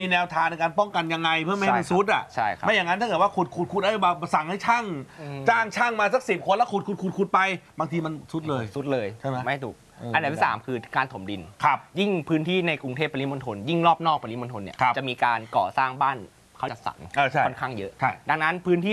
มีแนวทางในการป้องกันยังไงเพื่อไม่ให้มันซุดอ่ะใช่ครับไม่อย่างนั้นถ้าเกิดว่าขุดไอ้มาสั่งให้ช่างจ้างช่างมาสัก10 คนแล้วขุดไปบางทีมันซุดเลยใช่ไหมไม่ถูกอันดับที่3คือการถมดินครับยิ่งพื้นที่ในกรุงเทพปริมณฑลยิ่งรอบนอกปริมณฑลเนี่ยจะมีการก่อสร้างบ้านเขาจัดสรรค่อนข้างเยอะดังนั้นพื้นที่